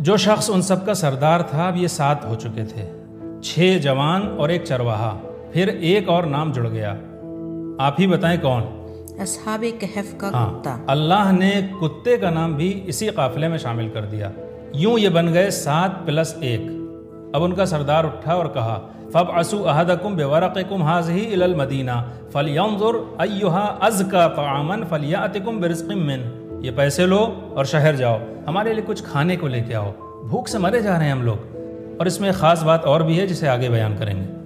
जो शख्स उन सब का सरदार था, अब ये 7 हो चुके थे, 6 जवान और एक चरवाहा, फिर एक और नाम जुड़ गया। आप ही बताएं कौन? अस्हाबे कहफ का कुत्ता। अल्लाह ने कुत्ते का नाम भी इसी काफिले में शामिल कर दिया। यूं ये बन गए 7 + 1। अब उनका सरदार उठा और कहा, फ़बअसू अहदकुम बिवरक़िकुम हाज़िही इलल मदीना फ़लयंज़ुर अय्युहा अज़का तआमन फ़लयअतिकुम बिरिज़्क़िम मिन। ये पैसे लो और शहर जाओ, हमारे लिए कुछ खाने को लेके आओ, भूख से मरे जा रहे हैं हम लोग। और इसमें ख़ास बात और भी है जिसे आगे बयान करेंगे।